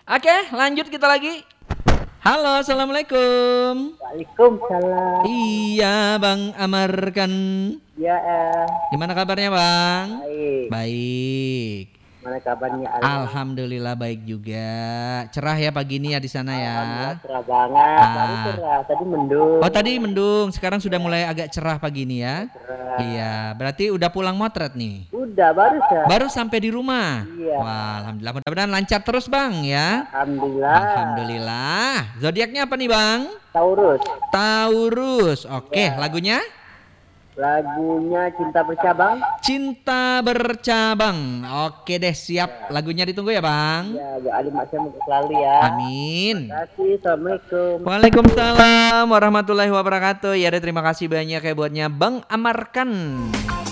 Oke, lanjut kita lagi. Halo, assalamualaikum. Waalaikumsalam. Iya, Bang Amarkan. Ya, Gimana kabarnya, Bang? baik. Baik. Mana kabarnya? Alhamdulillah baik juga. Cerah ya pagi ini ya di sana ya. Alhamdulillah cerah banget. Baru Ah. cerah. Tadi mendung. Oh, tadi mendung, sekarang sudah mulai agak cerah pagi ini ya. Cerah. Iya, berarti udah pulang motret nih. Udah barusan. Baru sampai di rumah. Iya. Wah, alhamdulillah. Mudah-mudahan lancar terus, Bang ya. Alhamdulillah. Alhamdulillah. Zodiaknya apa nih, Bang? Taurus. Taurus. Oke, Ya. lagunya? Lagunya Cinta Bercabang. Cinta Bercabang. Oke deh, siap. Lagunya ditunggu ya, Bang. Ya, Bu Ali Maksam selalu ya. Amin. Terima kasih. Assalamualaikum. Waalaikumsalam warahmatullahi wabarakatuh. Ya, terima kasih banyak ya buatnya Bang Amarkan.